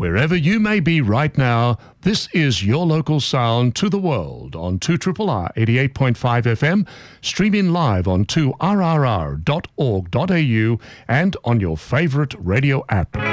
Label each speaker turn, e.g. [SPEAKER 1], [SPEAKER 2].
[SPEAKER 1] Wherever you may be right now, this is your local sound to the world on 2RRR 88.5 FM, streaming live on 2rrr.org.au and on your favorite radio app.